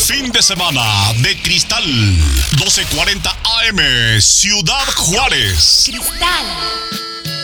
fin de semana de Cristal 1240 AM, Ciudad Juárez. Cristal